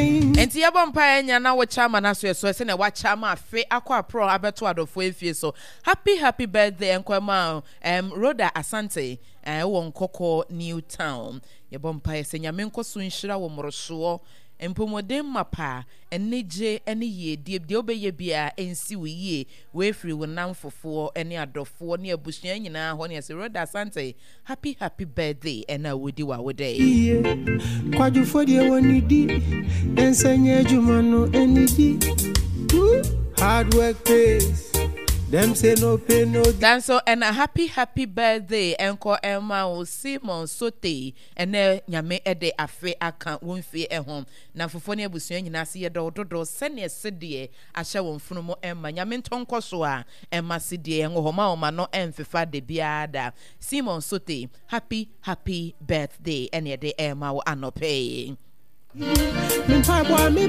den enti yebon pa enya na wo chama na so se na wa chama afe akwa pro abeto adofo efie so happy birthday enkwama Rhoda Asante wo Nkoko New Town yebon pa se nyame nkoso nhira wo moroso empomodem mapa enije ene ye die obeye bia ensi wo ye we free wo namfofo ene adofo ne abusua nyina ho ne se Rhoda Asante happy birthday ena wodi wa wode kwadufo die wonidi ensenye adwumano enidi hard work pays them say no pay no danso and a happy birthday enko Emma o Simon Sote ene nyame ede afe aka wonfie ehom na fofo ne abusua nyina se ye dodo sene sedie ahye wonfunu mo Emma nyame ntonko so a Emma sedie enhoma oma no emfefa de biada Simon Sote happy birthday ene ede Emma o anope. And so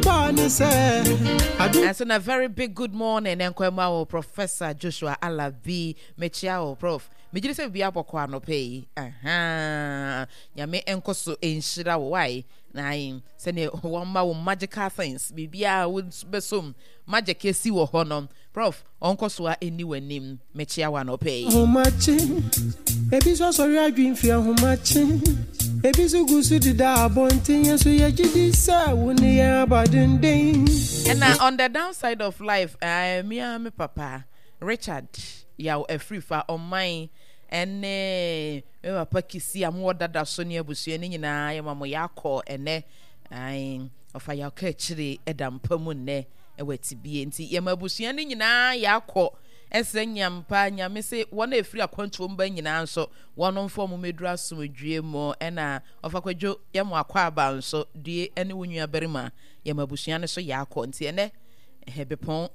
a very big good morning enkwema Professor Joshua Alabi mechiao prof mejiri se bia bokọ anope nyame enkoso enhira wo why na se ne wo ma wo magical things bibia wo besom magic esi wo honom prof onkoso a eni wanim mechiawa anope ebi so sorry adwin fi ahomache ebisu gusu dida abontin yesu yejidi sa woni ya badenden. And on the downside of life me papa Richard ya a free for on mine and papa kisi amwo dada so ne abusua ni nyina ya mamo yakọ ene of ya ka chiri edampamu ne ewetibie nti ya mabusua ni nyina yakọ esenyampa nyame se wona efiri akwantuo mba nyina nso wono mfo mo medura somdwie mo ena ofakwadwo yemo akwa aba nso due ene wonua berima yamabusua ne so yakọ nti ene hebepon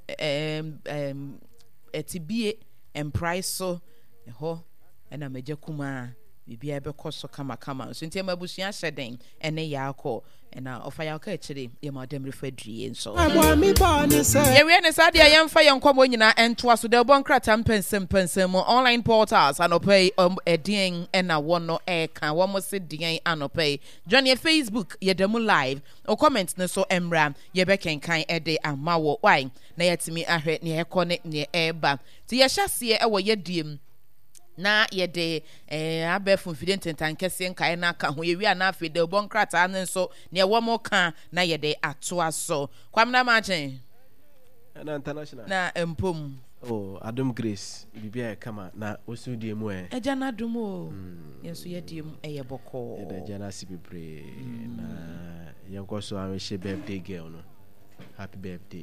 etibie price so ho ena meje kuma bibia ebekoso kama so nti yamabusua hyeden ene yakọ ena ofa yakọ akire yamadem refadrie nso yewe ne sadia yemfa yenkomo nyina entoa so de bonkrata mpensem online portals anopay edin ena wono eka womo se din anopay join your Facebook yedemu live o comment ne so emra yebekenkan ede amawo why na yetimi ahwe ne ekone ne eba ti yehyasie ewo yediem na yede abefun fident tankese nkae na ka ho yewi ana afi de bonkrata an nso ne womo ka na yede atoa so kwamna machen na international na empom Adom Grace bibia kama na osudie mu eja na dum o yeso yediem eye boko eja na sibebre na yenko so ahwe birthday girl no happy birthday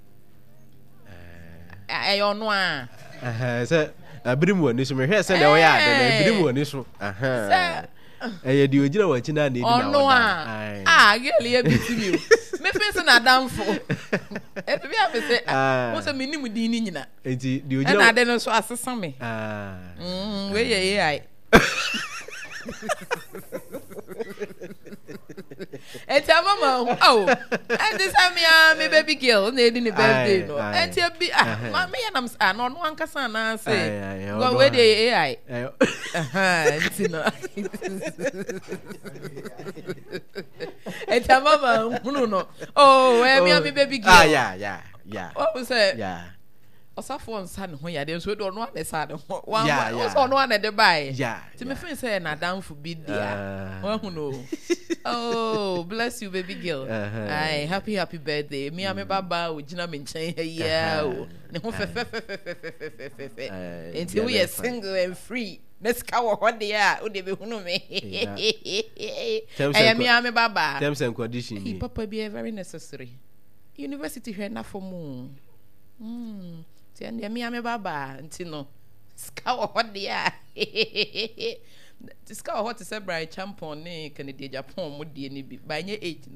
no a say abrimu ani so me hwe se na wo ya de abrimu ani so eye di ogira wa china na edi na wo girl ye bitimi me face na damfo e bi afese wo se minim di ni nyina enti di ogira na de no so asesa me we ye ai eti mama and this me baby girl na edi ni birthday no eti bi me ya nam no no ankasa na say go we dey AI enti no eti mama no me baby girl yeah what was it osafo nsa ne ho ya de so do no anesa de ho wa so no ane de bai ti me fin say na damfo bi dia wa hu no bless you baby girl ai happy birthday me baba o gina me nchen ya o ne ho fe enti we are single and free let's go ho de ya o de be hu no me me baba terms and conditions he papa be very necessary university here na for mu me baba ntino ska ho dia ska ho to say bright champion ne Canada Japan mo die ni bi ba nye 8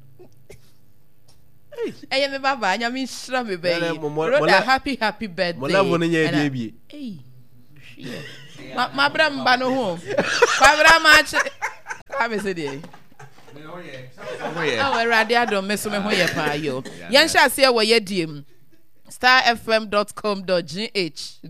me baba nya me shira me be Rhoda happy birthday mo la woni nya die bi ma bra mba no ho kwa bra ma che kwa me se die we radio me so me ho ye pa yo yen sha se wo ye diem starfm.com.gh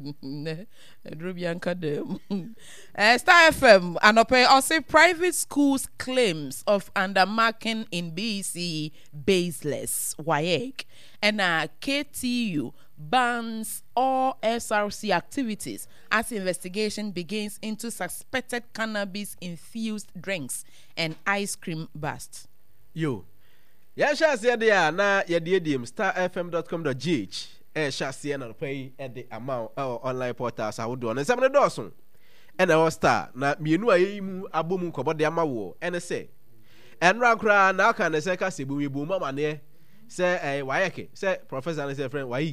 Star FM anope also private schools claims of undermarking in BC baseless WAEC and KTU bans all SRC activities as investigation begins into suspected cannabis infused drinks and ice cream bust. Yo. Yasha said there na yedium starfm.com.gh shall see and pay at the amount online portals I would do on 7 dozen. And our star na mienu ayimu abomu kobo de amawo and say and rakra now can the second say we boom mama say wayeke say professor and say friend why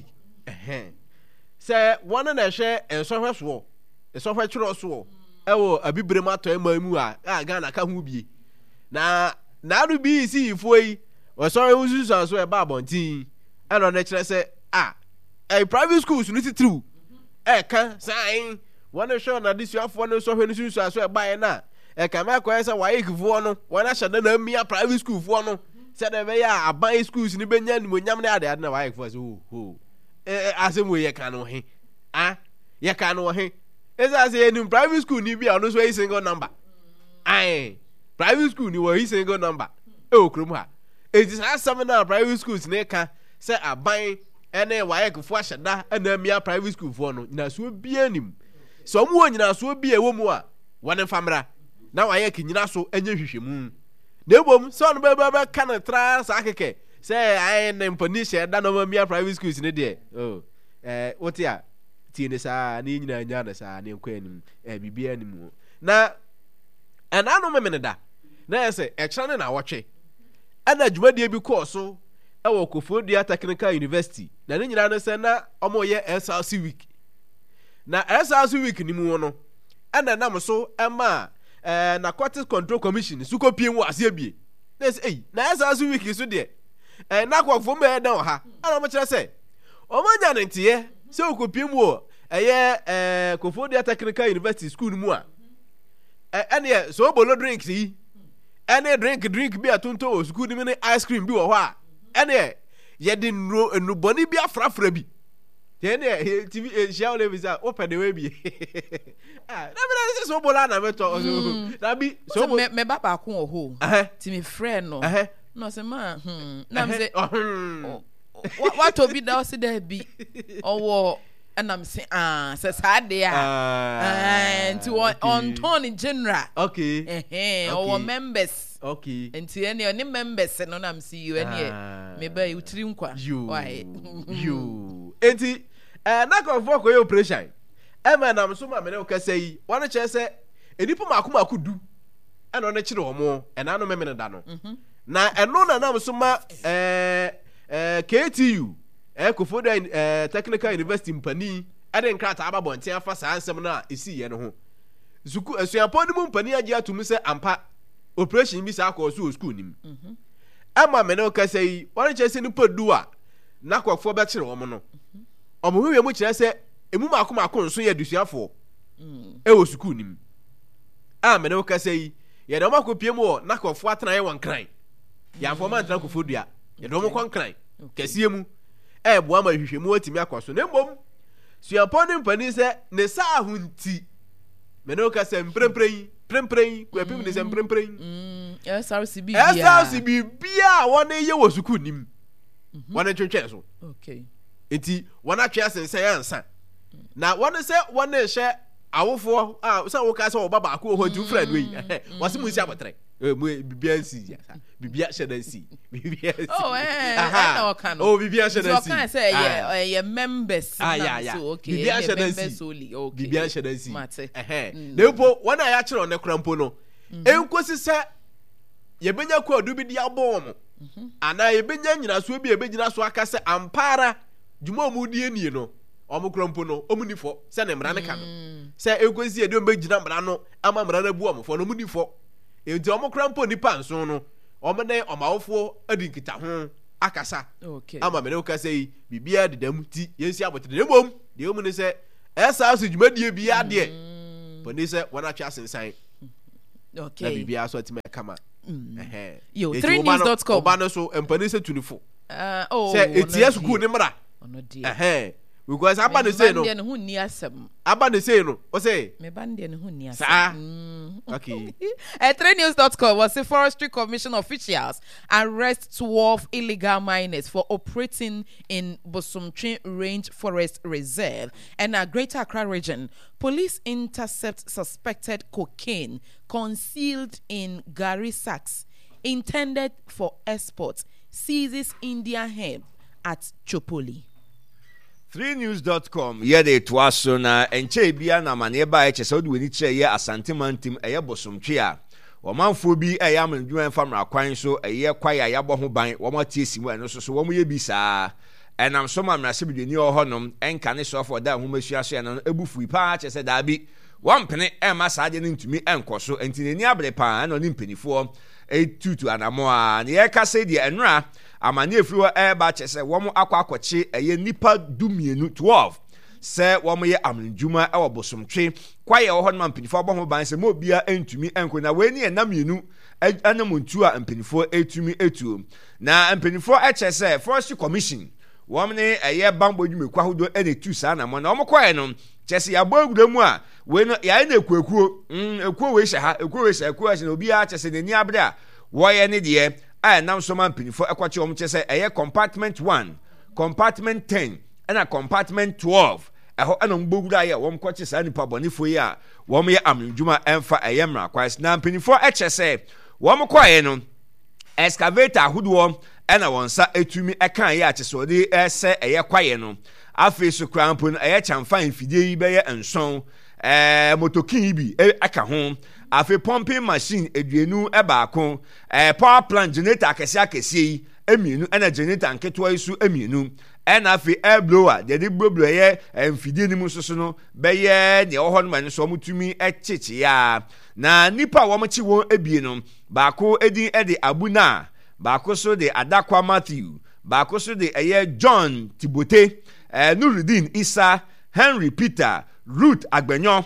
say one na share and software so the software churo so ewo abibrema to emamu a Ghana ka hu bi na do bi si ifoi we sorry usu so e ba bontin and on the say private schools no true can sign one show na this you for no so when you so e ba na can make say why ikifo no one shada na mia private school for no say the be ya aban schools ni benya ni monyam na ade na why ikifo so asem we ye kan no he ye kan no he esa say ni private school ni bia no so a single number private school ni we single number okrum ha it is as some na private schools ne ka say aban ene why ikifo ashada na mia private school for no na so bia nim so mu nyina so bia wo mu a wone famra na why kinyina so enye hwehwemu na ebom so no be kan tra sa keke say I am Panisha that no me private schools ne there what ya tie sa na nyina nya na sa na nkwanim bibia anim na ana no me da na say e kira na wotwe ana dwumadie bi course so e wo Koforidua Technical University na ne nyina no say na omo ye SRC week na SRC week ni mu no ana nam so ema Narcotics Control Commission su kopie mu ase bie na say na SRC week so there na kwa fo me na ha ana mo kire say o manya ntie se okopie mu o Koforidua Technical University school mu a ene so bolo drinks yi ene drink bi atonto o school ni ice cream bi wo ho a ene ye de no boni bi afrafra bi ene TV show le visa open the way bi na me so bolo na me to na bi so me baba ko ho ti me friend no no se ma na me say what obi da o se da bi owo and I'm saying say sad there and to on turn in general okay our members okay and to any members no am see you any me ba you tiri nkwa why you enti na go for ko operation na am so ma me ne o kasa yi one che say enipo makomaku du and on kire omo na no me ne da no na eno na am so ma KTU Koforidua Technical University mpani ade nkrata ababonte afa saa ansem na esi ye no ho zuku asuapon mu mpani agi atum se ampa operation bi sa akọ so school nim ama me no kasa yi won che se ni podu a na kwafo be kire wo mo no omo hwe mu kire se emu makomako nso ye dusuafo wo school nim me no kasa yi ye do makopie mu na kwafo atena ye won kran ya fo man tena Koforidua ye do mo kon kran kasie mu boa ma hwehwemu atimi akoso na mbom suapon mpani se ne sa ahunti me no ka se mprempren ko apim ne se mprempren SRC bia wona ye wo suku nim wona twetwe so okay enti wona twe asense yansa na wona se wona hye awofo se wo ka se wo baba ko ho tu friend we wase mu si abotre bibia nsi bibia shedansi bibia bibia shedansi so can say ye members so okay bibia shedansi okay bibia shedansi na po wana ya kire on krampo no enkosi se ye benya ko adu bi dia bom ana ye benya nyina so bi ye begyina so aka se ampara dwuma mu die nie no omo krampo no omunifo se ne mra ne ka no se enkosi ye de begyina mra no ama mra na bu omfo no omunifo enti omo krampo nipa nso no omo ne omawofo adi nkita ho akasa okay ama me ne okasa yi bibia dedam ti yensi abotre demom de omu ne se esa so dwumadie bia de poni se wana twa sensan okay na bibia so atima kama yo 3news.com oba no so empani se tunifo se etia school ni mra ono dear because abba say no abba say no o say me bande ne hu ni okay. At 3news.com was the Forestry Commission officials arrest 12 illegal miners for operating in Bosumtwi Range Forest Reserve and a Greater Accra region. Police intercept suspected cocaine concealed in Gary sacks intended for export. Seizes Indian hemp at Chopoli. 3news.com yede twaso na enche bia na mane ba eche so de wani che ye asante mantim eye bosomtwe a womanfo bi eye amandwuma famra kwan so eye kwaya yabo ho ban wo matiesi mu eno so wo mo ye bi saa enam so ma mrase bideni ohonom enka ne so for da ho masua so eno ebufu pa che se da bi wompene ema saade ne ntumi enkoso entineni abre pa eno ni mpenifo etutu anamo a ne ye ka se de enra amane efriwo eba chese womo akwakoche eye nipa dumienu 12 se womo ye amnjuma ewo bosomtwe kwaye wo honma mpinifo bo ban se mo bia entumi enko na weni enamienu anamuntu a mpinifo etumi etuo na mpinifo echese Forestry Commission womne eye bambo dwumekwa hodo ene tu sa na mo na womo kwaye no chese ya bogure mu a we no ya na ekuekuo we hye ha ekuo we hye ekuo hye na obi a chese nani abre a wo ye ne de nam so man pinifo ekwache om chese eye compartment 1 compartment 10 and compartment 12 eho ana mbogura ye wom kwache sa nipa bonifo yi a wom ye amnjuma emfa eye mra kwais na pinifo echese wom kwaye no excavator ahodo ena wonsa etumi ekan ye achese odi ese eye kwaye no afi so krampo no eye chamfan fidie yi be ye enson motokin bi aka ho afi pumping machine eduenu ebaako power plant generator akese emienu ena generator nketwa isu emienu ena afi air blower de blower ye mfidie ni musoso no be ye ne wo hono man so mutumi echichi ya na nipa wo mchi won ebie no baako edin ede abuna baako so de Adakwa Matthew baako so de eye John Tibote Nuruddin Isa Henry Peter Ruth Agbenyo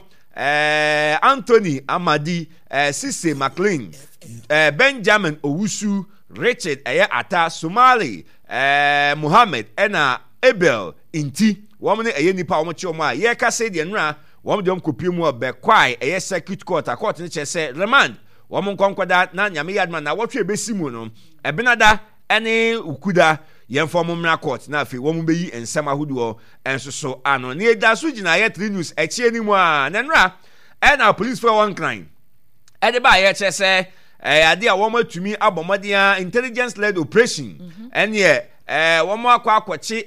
Anthony Amadi Sisse McLean Benjamin Owusu Richard Ata Somali Muhammad ena Abel Inti womne nipa womche omo ye ka se de nra wom de kopie mu be kwai circuit court court ne chese remand wom nkonkoda na nyame yadman na wotwe besimu no ebenada ene ukuda yemfo mumra court na afi wom beyi ensem ahodo ensoso ano ne da so gina ye 3 news echi ni mu a nenra na police for one crime ede ba ye chese ade a wom atumi abomodia intelligence led operation ene wom akwakoche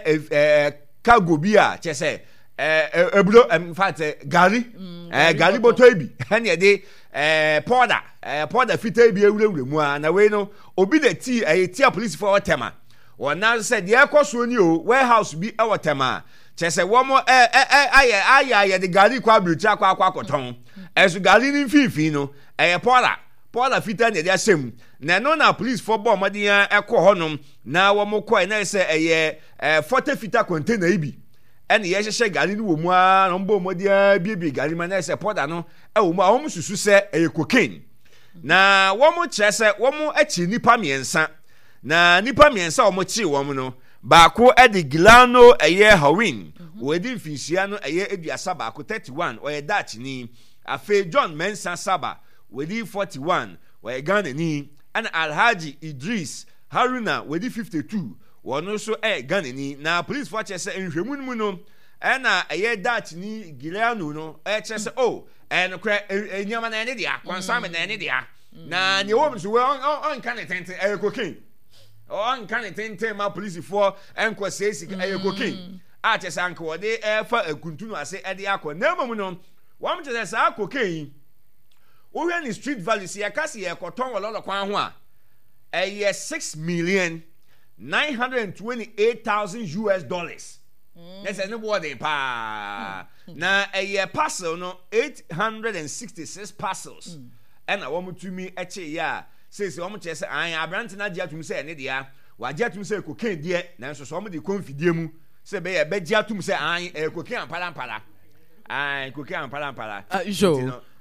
cargo bi a chese ebro in fact gari boto bi ene de powder fita bi ewure mu a na we no obi de ti police for tema wona said ye koso ni o warehouse bi ewotema chese womo aya de gari kwa brucha kwa akoton esu gari ni fifi no Paula fita ne de asem na no na police for bomb madian ekọ honom na womo kọ na se 40 fita container ibi ene ye hyehye gari ni wo mu a no mbo madian bi gari ma na se powder no wo mu a wo susu se cocaine na womo chese womo achi nipa miensa na nipa miensa wo mo chi wo no baako edi Gilano Hawin wedi mfinsia no eduasa baako 31 oye Dutch ni afe John Mensa Saba wedi 41 oye Ghana ni ana Alhaji Idris Haruna wedi 52 wono so Ghana ni na police for chese nhwemu mu no na Dutch ni Gilano no chese no kra enyama na ne dia kwansa na ne dia na ne wo so on kan tente cocaine on kan tente ma police for enko sesi cocaine a chese anko wode fa akuntunu ase ede akọ na mamu no wam chese sa cocaine wo hwe ni street value si yakase ye koton wololo kwan ho a $6,928,000 that's any word pa na parcel no 866 parcels and I want to me eche ya say wom chese an abrant na dia tum say ne dia wa dia tum say cocaine dia na so so mo de confidie mu say be dia tum say an cocaine ampala an cocaine ampala jo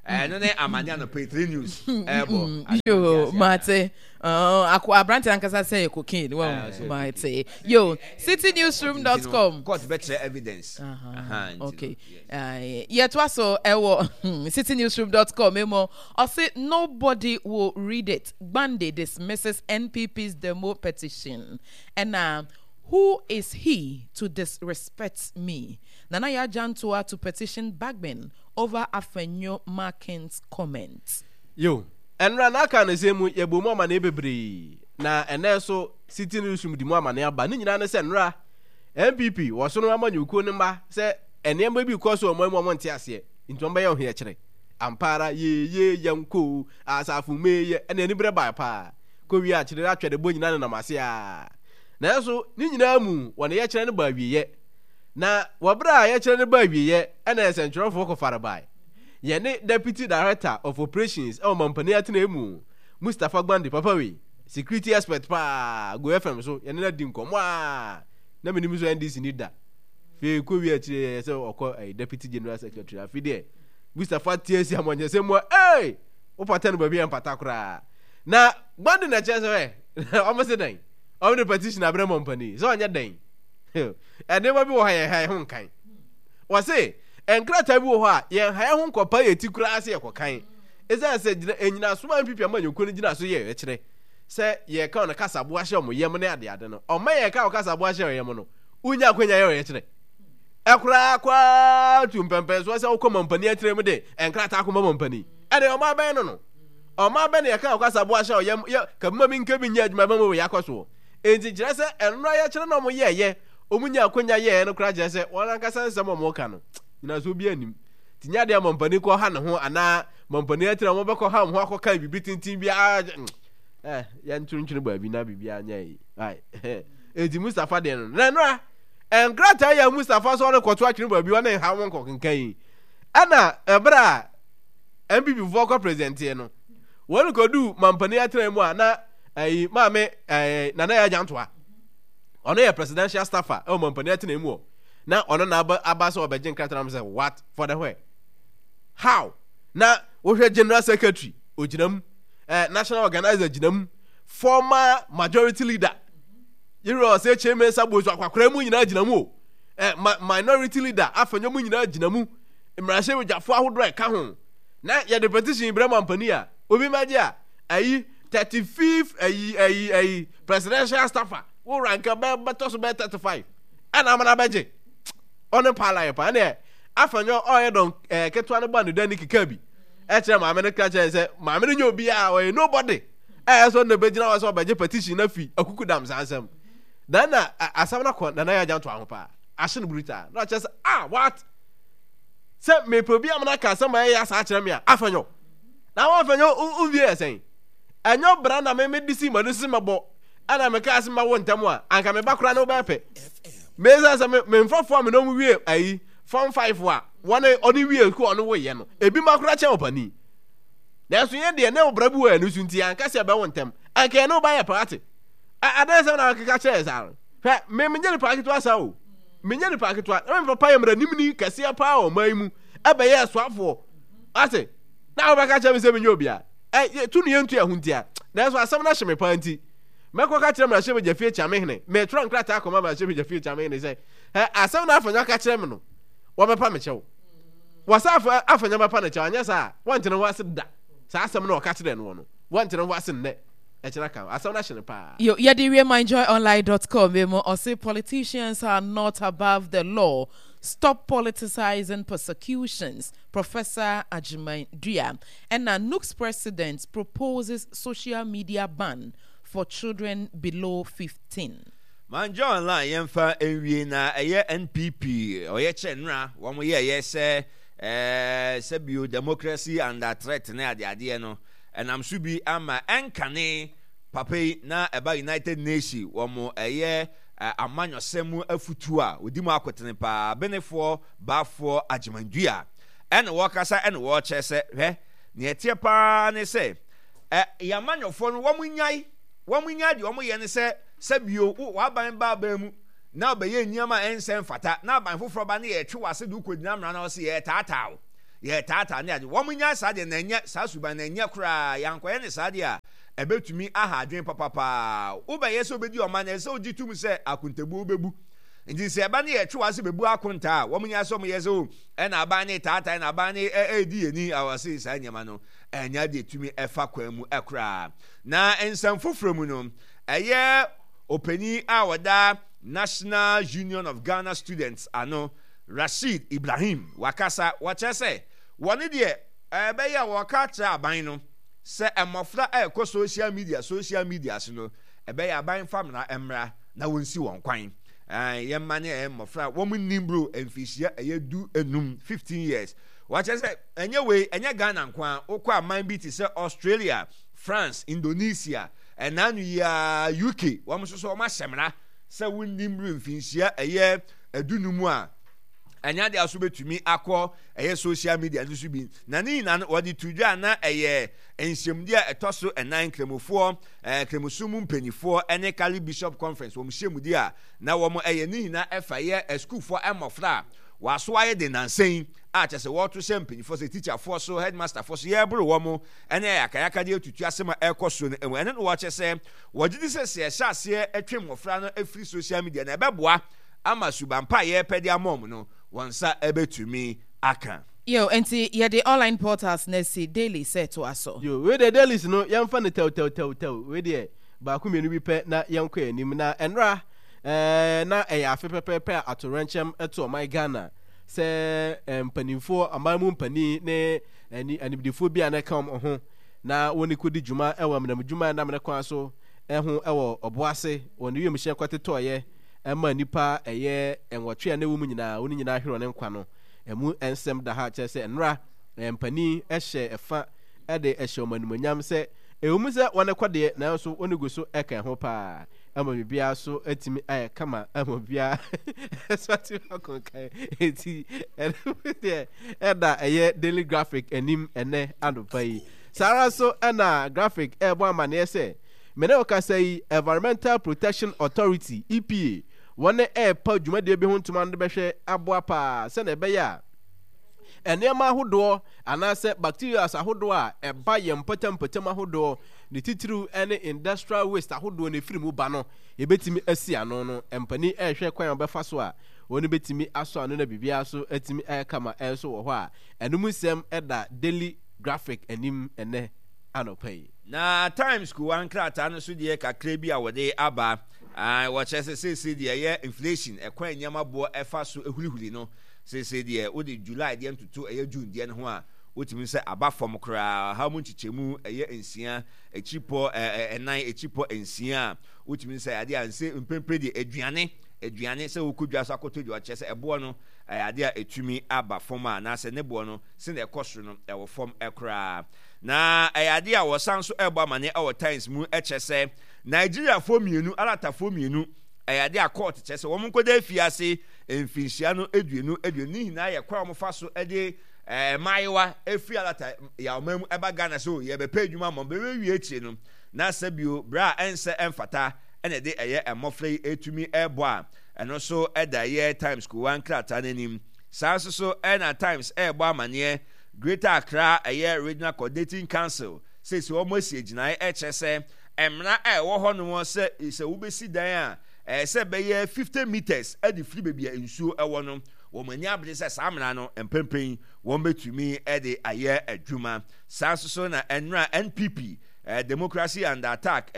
no ne amanya no P3 News ebo yo mate abrante ankasa say cocaine well mate yo citynewsroom.com court better evidence okay yet also citynewsroom.com emo or say nobody will read it. Bande dismisses NPP's demo petition and who is he to disrespect me? Nanaya Jantua to petition Bagman over Afenyo Markins' comments. Yo, and Ranaka and Zemu Yabumo Manebri. Na and so City Newsroom di Mama Neaba, Nina Senra. MPP was so no man you couldn't say, and then maybe because of my moment here into Mayo here. Ampara ye young cool as Afume and any brother pa. Korea to the boy na Masia. Na so ni nyina mu wona ye kire ne ba wiye na wabra ye kire ne ba wiye na essential for farabai ye ne deputy director of operations e mampani atena mu Mustafa Gbandi papa we security expert pa go FM so ye ne na di nkomo a na menim so NDC ni da fe ko wi akire se okọ deputy general secretary afi de Mustafa TC amonye se mo o pattern ba bi en patakura na Gbandi na chese we o mo se dan on the petition Abraham company so anya den and never be high hon kan o say enkrata bi wo ho a ye high hon kopa ye tikura ase ye kokan eza se enyina so man pipia man yekoni gina so ye kire se ye ka on kasabo ahye mo yem ne ade no o ma ye ka o kasabo ahye yem no unya kwanya ye kire ekura kwa tumpempe so se o ko company atire mu de enkrata akoma company ade o ma ben no o ma ben ye ka o kasabo ahye yem ka ma bi nka bi nya adwuma ba mo ya koso enti jira se enro ya kire no mo ye omunya akonya ye no kra jira se wona nkasa nsem mo ka no ina so bi anim tinya de mampani ko ha ne ho ana mampani atira mo be ko ha ho akoka bibi tintin bi ya ntuntunu ba bi na bibi anya yi ai enti Mustafa de no na no engrata ya Mustafa so no koto akire ba bi wona ha won ko kenkan ana ebra MPP vocal president ye no won ko du mampani atira mu ana ai maame nana ya jantoa ono ya presidential staffer e mampani atena mu na ono na aba so obegin krata na say what for the where how na wo hwe general secretary oginam national organizer ginam former majority leader yiro say chairman sabozu akwakora mu nyina ginam o minority leader afenyo mu nyina ginam imrashe wejafo ahodo e ka ho na ya the petition Ibrahim mampani a obi maje a ayi 35th presidential staffer wo rank better so better 35 ana amana beje ono pala ye pa na afanyo oye don ketwa ne banu dani kikabi e kire ma amene kra kire se ma amene nyo bi a oye nobody so na bejina wa so beje petition na fi akuku dam sansam dan na asam na ko na ya janto ahopa ahye no bruta no kire se what se me probi amana ka se ma ya sa kire me a afanyo na wa afanyo uvi esen enyo bra na me medisi ma no si mabo ana me ka asema wo ntamu a anka me bakura no ba pe meza se me mfofo me no mu wie ayi form 5 wa wona oni wie ku ono wo ye no ebi makura che opani na so ye de na obra bu wa no sunti anka se be wo ntam anka no ba ya party ada se na ka che sa fa me nyere party to asa o me nyere party to me papa ye mra nimni kase pa o maimu aba ye aswafo ase na obaka che me se me nyobia tunu ye ntu ya huntia na so asam na hye me panti meko ka kire me hye me jafie chame hene me tro nkrata akoma me hye me jafie chame hene say asam na afanya ka kire me no wo me pa me chew wasafa afanya me pa na chew anya sa wantene wase da sa asam na o ka kire no no wantene wase ne e kire ka asam na hye pa yo yedi we myjoyonline.com emo or say politicians are not above the law. Stop politicizing persecutions, Professor Ajimandria. And Nook's president proposes social media ban for children below 15. Manjo online yemfa enwie na eye NPP oye chenra wo ye say sebio democracy under threat na ade no enam so bi ama enkane papai na eba United Nations wo eye amanyo semu afutu a odimu akotene pa benefo bafo Ajimandua ene wo kasa ene wo chese hwe ne etie pa ne se yamanyo fo no wo munyai de wo ye ne se sabio wa ban ba mu na obeye nyiama ensem fata na ban foforo ba ne ye twe wase du kodina mra na wo se ye tataaw ye tata ne ade wo munya saa de na nya saa suban na nya kura yankoye ne saa de a ebetumi aha adwen papa wo be yeso obedi o ma na se ogitum se akuntabu obebu nti se eba ne ye twa se bebu akunta wo munya so mo yeso e na aba ne tata na aba ne edi eni awase saa nyama no enya de tumi efa kwa mu ekra na ensam foforo mu no eye openi a wada National Union of Ghana Students ano Rashid Ibrahim wakasa wachese woni de ebe ya wakatra aban no se emofra ekọ social media so no ebe ya aban famna emra na wonsi won kwan ye mane emofra wo nimbro emfisia eyedu enum 15 years wachese enye we enye Ghana nkwa okọ aman bi ti se Australia, France, Indonesia enanu ya UK wo msoso ma semra se wonimbro emfisia eye edunumu a anya de aso betumi akọ eye social media nso bi na ni na wodi tudwa na eye enhyemdi a etoso enan kremofo kremosum mpanifo ene Kali Bishop Conference wo mhyemdi a na wo mo eye ni na efa ye school for emofra waso aye de nansen a chese wo to se mpanifo se teacher for so headmaster for so ye bro wo mo ene yakayaka de tutu asema ekoso no ene no wo chese wogidi se hya ase etwe mofra no afri social media na ebeboa ama subampa ye pedi amom no wansa ebetumi aka yo enti ye the online portals na si daily set to aso yo we the dailies no yamfa ne tel we de ba ku menu bi pe na yanko anim na enra na eya afe pepepe atorenchem eto my Ghana se mpanimfo amamu mpani ne anibdifo bia na kam ho na woni kodi djuma ewa mnam djuma na mne kwa so eho ewo oboase woni wiem hye kwatetoye ema nipa eye enwotwe na wo mu nyina woni nyina hwero ne nkwa no emu ensem da ha che se enra mpani ehye efa ede ehye omanumanyam se ewumu se wone kwade na so woni guso eka ho pa ama bibia so atimi aye kama ama bibia swati akonkai eti eda eye daily graphic enim ene adopai sara so na graphic ebo amane se mene okasai Environmental Protection Authority EPA wone pa dwumade bi ho ntuma ndo behwe aboa pa se na ebe ya enema ahodo anase bacteria ahodo a eba ye mpatam ahodo ne titiru ene industrial waste ahodo ne firi mu ba no ebetimi asi ano no empani ehwe kwan obefa so a woni betimi aso ano na bibia so atimi kama enso wo ho a enum sem eda daily graphic enim ene anopai na times ku ankrata no so de kakra bi a wode aba wachese se de ye inflation ekwan nyama bo efa so ehurihuri no se de o de July de ntutu June de no ho a wotimi se aba fom kra ha mu chichemu ensia echipo enan echipo ensia wotimi se ade anse mpempre de aduane se wokudwa so akoto de wachese ebo no ade a etumi aba fom a na se ne bo no se na ekosoro no ewo fom ekra na ade a wosan so ebo amane awo times mu echese Nigeria fo mienu alata fo mienu ade a court chese wo mkoda fiase emfinhia no eduenu hina ye kwa mo fa so ade maiwa efri alata ya omam eba Ghana so ye be pedwuma mo be wi echi no na sabio bra ense emfata ene de eye emofrey etumi ebo a eno so eda ye times ku wan krata nanim sanso so ena times ebo amane Greater Accra eye Regional Coordinating Council says wo mo si ejina echese emra wo ho no se wubesi dan a se be ye 50 meters adi free bebia ensuo ewo no wo mani abde se samra no empempen wo betumi ede aye adwuma sanso so na enra NPP Democracy and Attack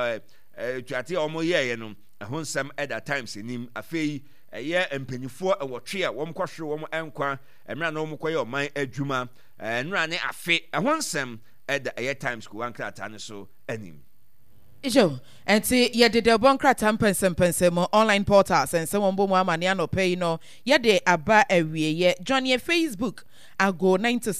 tuate omo ye no ehonsem eda times enim afei eye empanifo ewotwe a wo mkwohwe wo enkwa emra na wo mkoye oman adwuma enra ne afe ehonsem eda eye times ku wankrata ne so anim Ijo, enti yede de bonkrata mpensempense mo online portals and some mbo mo amane anope no yede aba awie ye join ye Facebook ago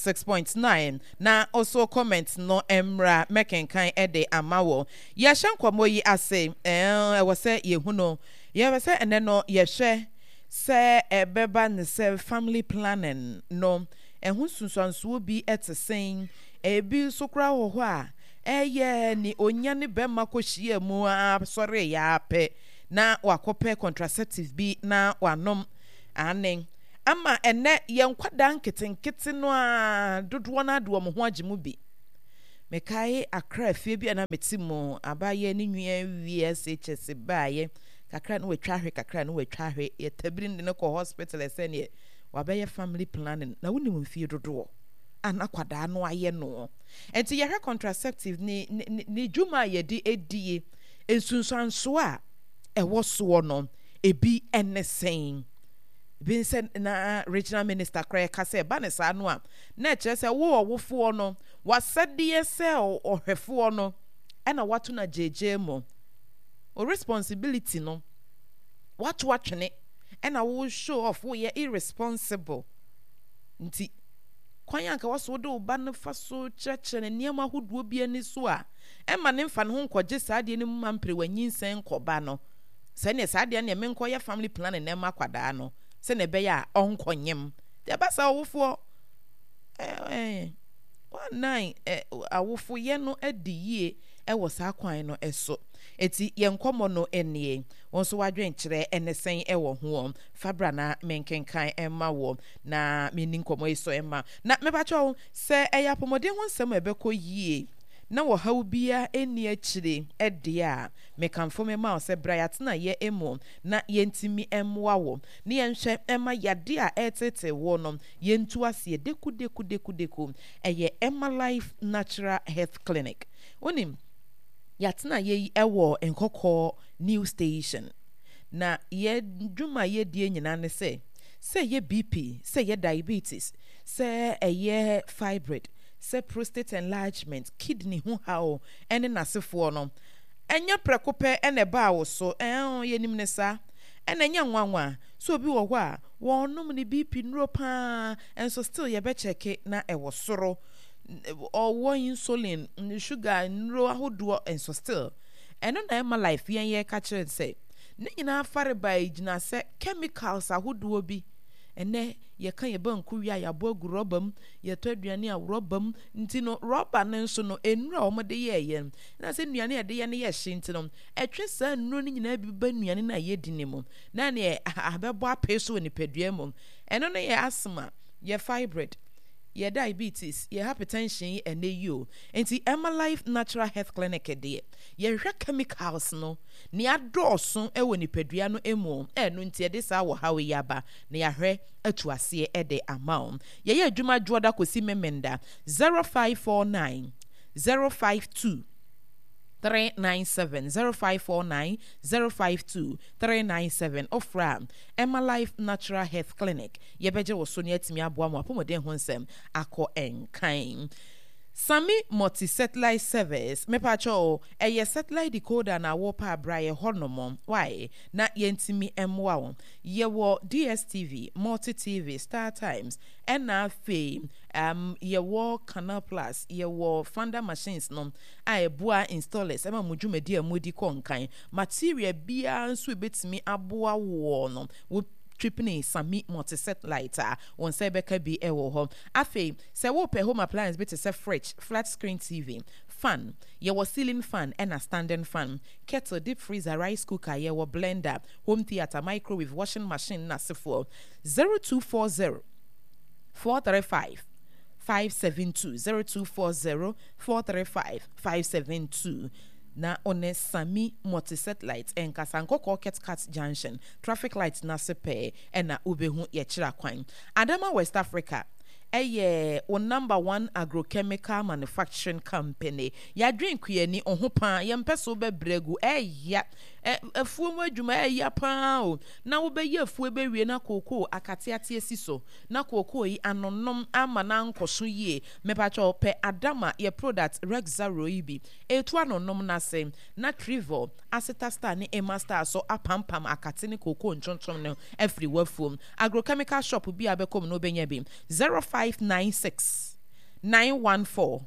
96.9 na also comment no emra mekenkan ede amawo ye hyankwamo yi ase wo se ye huno ye se ene no ye hwe se ebeba ne se family planning no ehun sunsanso bi etesen ebi sokra ho ho a ni onyane bema kohia mu sori ya pe na wakope contraceptive bi na wanom anen ama ene yenkwada nkete no a dodo na ado mo ho agye mu bi mekai akra fie bi na metimo abaye ne nwia VSHS baaye kakra no wetwahwe kakra no wetwahwe ye tabiri ne ko hospital ese ne wabeye family planning na woni mfie dodo ana kwada no aye no enti ye contraceptive ni juma ye di edie ensunsanso a ewo so no ebi enesen Vincent na regional minister kra ka se ba ne sa no a na kire se wo wofo no wasade se ohwefo no ena watu na jeje mo o responsibility no watu atwene ena wo show off wo ye irresponsible nti kwan yanka waso de oba ne faso church ne niam ahodo bi ani so a ema ne mfa ne ho nkɔgye saade ne mu mampre wanyinsen kɔba no sɛ ne saade ne menkɔ ya family planning ne makwada no sɛ ne bɛya a ɔnkɔnyem de basa wofo nine awofo ye no adi yie ɛwɔ saa kwan no ɛso eti yenkomo no enie wonso wadwen kyerɛ enesen ɛwɔ ho fabra na menkenkan ɛma wo na menin komo eso ɛma na mebacho sɛ ɛya pomoden ho nsɛm ɛbɛkɔ yie na wo haw bia eni akyire ɛde a mekamfo me ma sɛ brayat na ye emo na yentimi ɛmoa wo ne yenhwɛ ɛma yade a ɛtete wo no yentu ase deku ɛyɛ Emma Life Natural Health Clinic onim yatena ye ɛwɔ nkɔkɔ new station na ye dwuma ye die nyina ne sɛ ye BP sɛ ye diabetes sɛ ɛyɛ fibroid sɛ prostate enlargement kidney ho hawo ɛne nasefo no ɛnya prekope ɛne ba wo so ye nim ne sa ɛna nya nwanwa so obi wɔ hɔ a wɔnom ne BP nro pa enso still ye be check na ɛwɔ soro or insulin sugar nro ahodo enso still ɛno na Emma Life ye ka kyerɛ sɛ ne nyina fare ba gyina sɛ chemicals ahodo bi ene ye kan ye banku wi ayabo agu robam ye to aduane a robam nti no rubber ne nso no enura omode ye na se nuane ye de ye ne ye hye nti no etwe sa nuro ne nyina bi ba nuane na ye di ne mu na ne abebo apeso ni padua mu eno no ye asthma ye fibroid ye diabetes ye hypertension ene yo enti Emma Life Natural Health Clinic de ye hwe chemicals no ne adoso ewo ni padua no emu eno nti de sa wo hawe yaba na ye hwe atuase ede amount ye ye adwuma dwoda kosi memenda 0549 052 397 0549 052 397 ofra Emma Life Natural Health Clinic ye beje wo so ne atimi aboa mo apomoden ho nsem akọ enkan Sami multi satellite service mepacho eye satellite decoder na wo pa braye honomom why na yentimi emwa won ye wo DSTV multi TV Star Times na fame ye wo Canal Plus ye wo Fanda machines no a ebua installers ema mudwumadi amudi konkan material bia nso betimi aboa wo no wo tripney Sami multi satellite on say beka bi ewo ho afi se wo pe home appliance bit se fridge flat screen TV fan ye wo ceiling fan and a standing fan kettle deep freezer rice cooker ye wo blender home theater microwave washing machine na sefo 0240 435 572 0240 435 572 na one Sami multi satellite en kasankoko cat junction traffic light na sepe na ubehu ye kira kwan Adama West Africa o number 1 agrochemical manufacturing company ya drink yeni ohopa ya mpeso bebregu ya afuo mu adwuma ya pa o na wo be ya afuo be wie na koko akate ate asiso na koko yi anonom ama na nkoso yie mepacho pe Adama ye product Rexaro ibi etu anonom na se na Trivol Acetastar ni Emastar so apampam akate ni koko nchonchon no every wafuo agrochemical shop bi abekom no benya bi 0596 914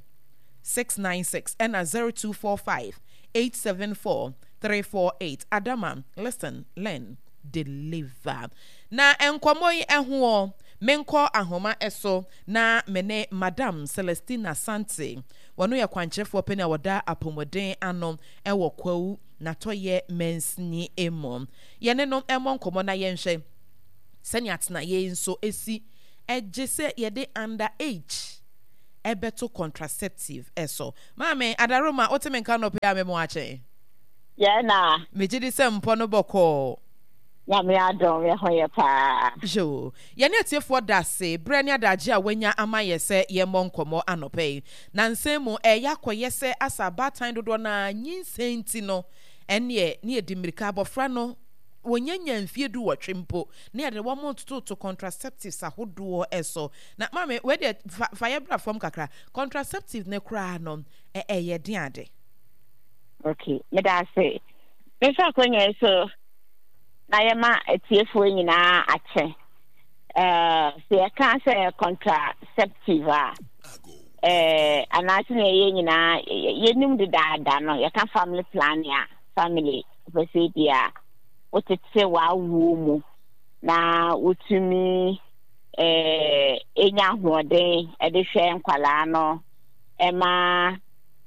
696 and 0245 874 348 Adama listen learn deliver na enkomo yi eho menko ahoma eso na mene Madam Celestina Sante wono ye kwankyerefo pe na woda apomoden anom ewo kwawu na toye mensni emo ye ne no emo nkomo na yenhwe sɛnea atena yɛ nso esi ɛgye sɛ yɛde under age ɛbɛto contraceptive ɛso maame adaroma wote me nka no pɛ a me mo akyɛ na megye di sɛ mpɔ no bɔkɔɔ nyame adom yɛ ho yɛ paa jo yɛne atiefoɔ da se berɛ ne adagye a wanya ama yɛ sɛ yɛmmɔ nkɔmmɔ anɔpɛ yi na nsɛm mu ɛyɛ akɔyɛ sɛ asa baatan dodoɔ na nyinsɛn nti no ɛneɛ ne yɛdi mmirika abɔfra no wɔnyanya mfie du wɔtwe mpo ne yɛde wɔn tototo contraceptives ahodoɔ ɛso na maame wɔde fa yɛbra fam kakra contraceptive ne koraa no ɛyɛ den ade okay meda se mefa akɔnya so na yɛma atiefoɔ nyinaa akyɛ sɛ yɛka sɛ contraceptive anaasɛ na yɛyɛ nyinaa yɛnim dedaada no yɛka family planning a family pɛ sɛ bi a wotete w'awoɔ mu na wotumi ɛnya ahoɔden ɛde hwɛ nkwalaa no ɛma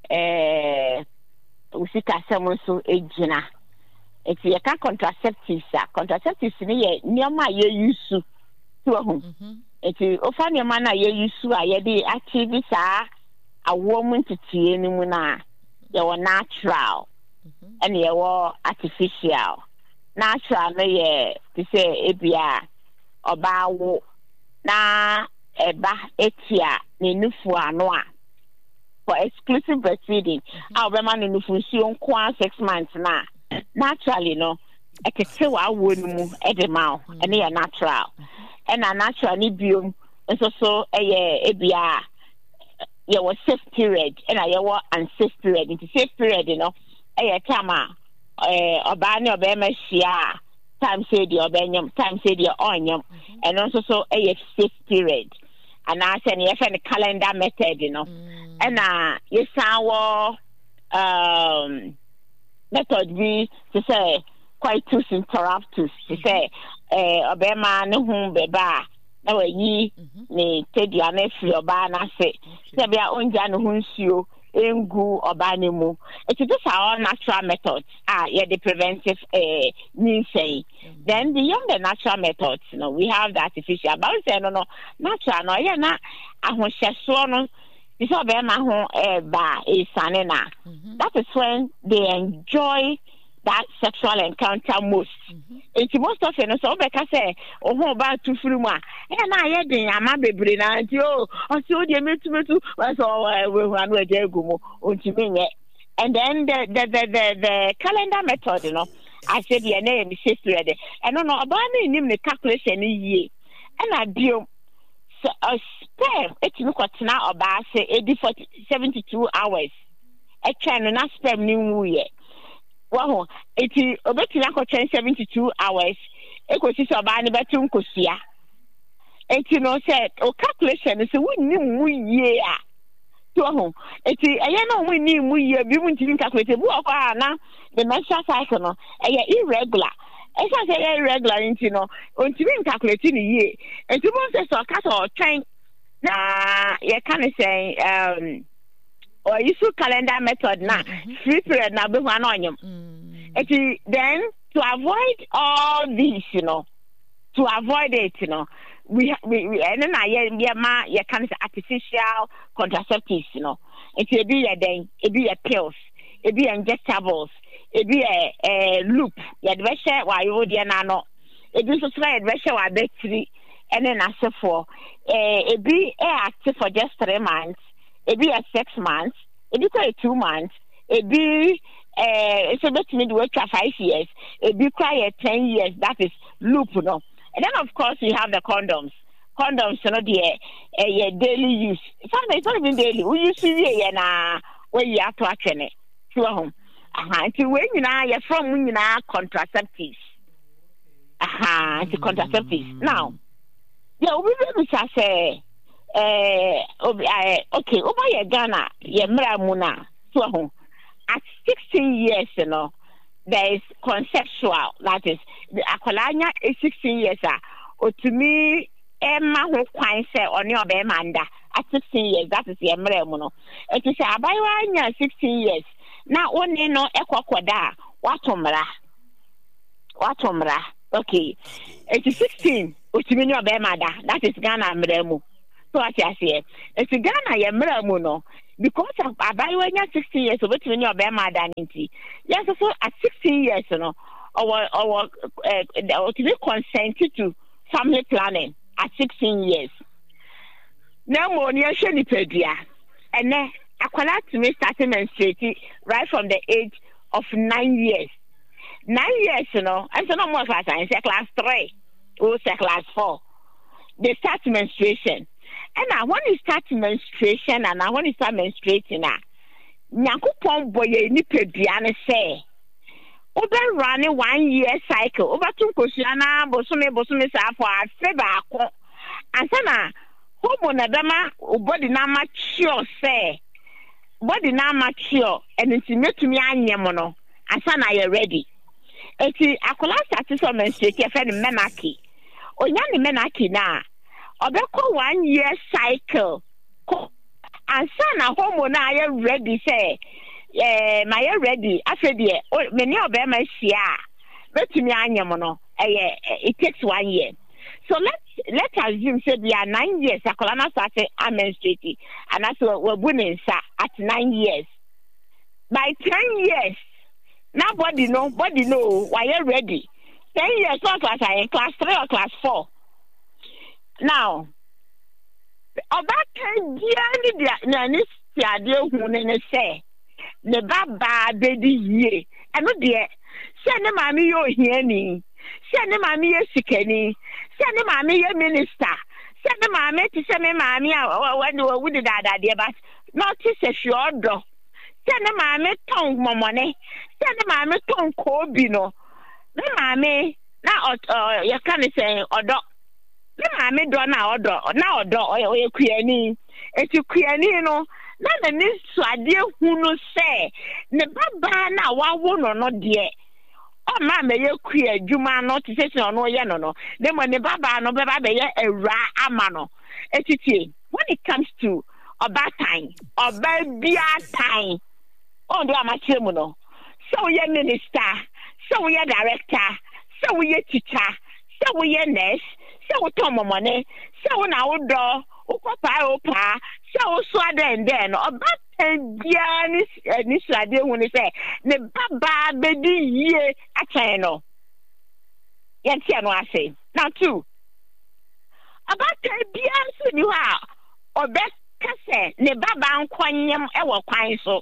wosikasɛm nso ɛgyina eti yɛka contraceptives ne yɛ nneɛma a yɛyusu to ho eti ofa nneɛma na yɛyusu a yɛde achieve saa awoɔ mu ntetie no mu na yɛwɔ natural ɛne yɛwɔ artificial natural no yɛ te sɛ ebia ɔbaa wo na ɛba etia ne nufu ano a for exclusive breastfeeding a ɔbɛma ne nufu nsuo nko 6 months na naturally no ekete w'awoɔ no mu ɛde ma wo ɛne yɛ natural ɛna natural ne biom nso so ɛyɛ ebia yɛwɔ safe period ɛna yɛwɔ unsafe period nti safe period no ɛyɛ time a ɔbaa ne ɔbɛrima hyia a time sɛ deɛ ɔbɛnyam time sɛ deɛ ɔnyam ɛno nso so ɛyɛ safe period anaasɛ ne yɛfɛ no calendar method no ɛna yɛsan wɔ method bi to say coitus interruptus to say ɔbɛrima ne ho bɛba a na wayi ne tedua no afiri ɔbaa no ase sɛ bia ɔngya ne ho nsuo engu ɔbaa ne mu it is all natural methods the preventive means then beyond the natural methods we have the artificial but say no natural no yeah na ahohyɛsoɔ no this ɔbɛrima ho ba esane na that is when they enjoy that sexual encounter most. It's most often so obeka say oho ba tu firi mu a na ayɛ den ama bebre na nti o so de metu so we anu agya gumo ontimi nye and then the calendar method I said the name is safe ready and no about me nim the calculation yie and bio so a sperm etimi kwatena oba say 72 hours e twa no na sperm ni wuye wow, iti obetumi akɔtwɛn 72 hours ekosi sɛ ɔbaa ne bɛto nkosua eti no sɛ o calculation sɛ wonni mu yie a to ho eti ɛyɛ na wonni mu yie bi mu ntimi calculate bu ɔkɔ ana the menstrual cycle no ɛyɛ irregular ɛsɛ sɛ ɛyɛ irregular nti no ontimi calculate ne yie eti mo sɛ sɛ ɔka sɛ ɔtwɛn na yɛka ne sɛ or use calendar method na free period na be one on then to avoid all these to avoid it we and then you can say artificial contraceptives it be it be pills it be injectables it be a loop you advise why you would no it be so try advise why battery and then as for it be active for just 3 months. It be a 6 months, it be 2 months, it be it's a bit mid work 5 years, it be quite 10 years, that is loop And then of course we have the condoms. Condoms the daily use. It's not even daily. We use it where you have to action it. So until when you're from contraceptives. It's contraceptives. Now, we will say okay, over your Ghana, Muna. So at 16 years, there is conceptual. That is, the Akolanya is 16 years. Or to me, Emma who quite say on your bemanda at 16 years. That is the Emremuno. It is about 16 years. Now, only no equaquada. Watomra. Okay. 16. Utimi no be mada. That is Ghana mremu. So what I say? It's Ghana ye mremu no. Because of when you're 16 years old, when you're be mada ninti. Yes, so at 16 years, or to be consented to family planning at 16 years. No more near Shenipedia. And then I to me starting menstruating right from the age of 9 years. 9 years, I'm no more class science, class 3 or class 4. They start menstruation. And now when you start menstruation and now when you start menstruating, Nyankopon boy ni pediane say. Over running 1 year cycle, over to Kosiana, Bosome sa for a favor. And sana hormone adama body na mature say. Body na mature and it's to me anyemono. And sana you ready. Eti akola start to menstruate your friend menaki. Onya ni menaki na. Obeko 1 year cycle. And sana hormone na you ready say. My ready. I said yeah. Many of them are share. But to me anyemono. It takes 1 year. So let's assume say we are 9 years. Akola started menstruating, and that's what we're winning at 9 years. By 10 years. Now body know why you ready. 10 years not class I in class 3 or class 4. Now about 10 years the say the baba baby ye and no dear send the mammy yo here ni send the mammy ye sikeni send the mammy ye minister send the mammy to send me mammy when you with that dear but not to say sure do. Send the mammy tongue money. Send the mammy tongue cobino. The mammy now you can't say or dog. The mammy do now or you queenie. If you queenie no, none of this so I dear who no say. The baba now one or not dear. Oh, mamma, you queer, Juma not to say no, no. Then when the baba no baba a ra amano. When it comes to about time or baby time. Oh, do I'm a criminal. So we are minister, so we are director, so we are teacher, so we are nurse, so we come money, so now door, opa, so then, about 10 years, and this idea when they say, the baba baby ye a channel. Yes, I say. Now, two. About 10 years you are, or best say, the baba and quanyam ever quine so.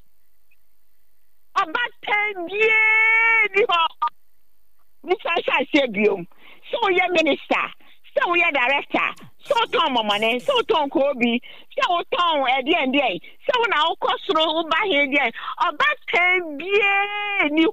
About 10 years, this I say, so you're minister, so you're director, so Tom money, so Tom Kobe, so Tom at the end day, so now cost through by here, about 10 years,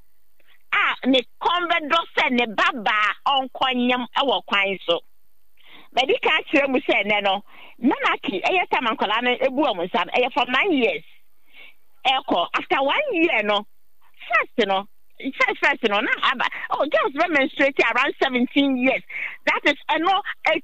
the convent does send the baba on quanyam our quine so. But you can't hear me say, no, Nanaki, a time on Colana, a woman, for 9 years. Echo after 1 year, no. First, no. Just menstruating around 17 years. That is no.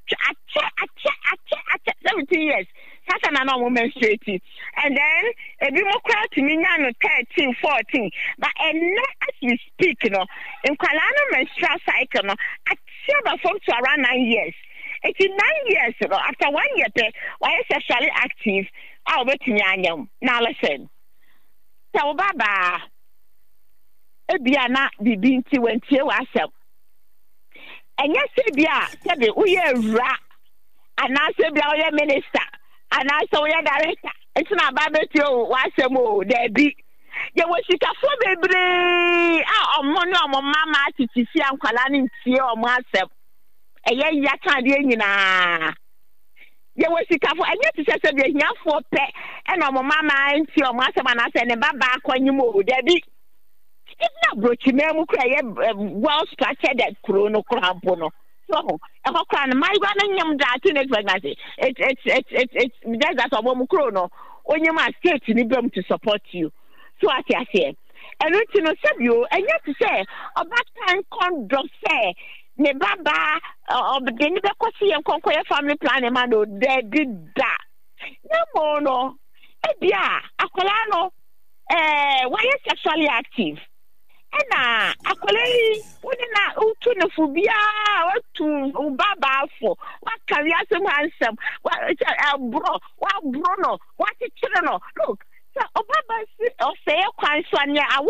17 years. That's an normal menstruating, and then a Democrat mean 13, 14. But as we speak, in Kalana menstrual cycle, at from to around 9 years. 89 years, after 1 year, why is sexually active? I'll bet me now listen. So baba ebiana bibinti wentie wasem enye se bia tebe uye ra anase bia uye minister anase uye director entina baba tio wasem o debi ye wosika fo bebre omo ni omo mama titisi ankwala ni ntie omo asem eye ya kan de nyina ye wosika fo enye tise be hia fo pe and omo mama nti omo asema na se ne baba akwanyim o debi it's not brochi memu kra well structured chrono krampo no so e ho kra na my gwa na nyam da teenage pregnancy it's just that omo chrono onyem a state ni bem to support you so ati ase eno ti no sabio enye ti se obatan kondo se ne baba obdeni be kwesi enkonko ye family planning man o debi da no no ebia akola no why sexually active Ena akwalei woni na utu ne fubia watu ubaba afo wa carry asem handsome wa bro no wa chichire no look so obaba si o say kwan so anya